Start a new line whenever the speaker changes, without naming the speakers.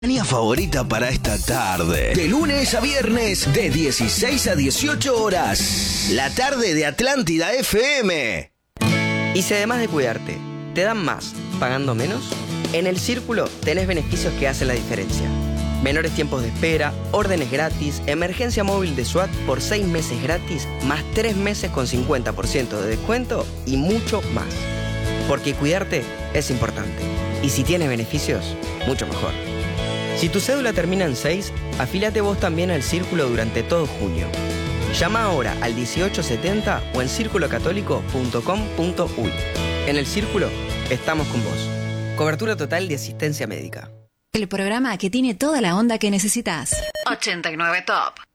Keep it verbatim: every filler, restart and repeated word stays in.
Compañía favorita para esta tarde. De lunes a viernes, de dieciséis a dieciocho horas. La tarde de Atlántida F M.
Y si además de cuidarte, te dan más, pagando menos, en El Círculo tenés beneficios que hacen la diferencia. Menores tiempos de espera, órdenes gratis, emergencia móvil de SWAT por seis meses gratis, más tres meses con cincuenta por ciento de descuento y mucho más. Porque cuidarte es importante. Y si tienes beneficios, mucho mejor. Si tu cédula termina en seis, afíliate vos también al Círculo durante todo junio. Llama ahora al dieciocho setenta o en círculo católico punto com punto uy. En El Círculo, estamos con vos. Cobertura total de asistencia médica.
El programa que tiene toda la onda que necesitas. ochenta y nueve Top.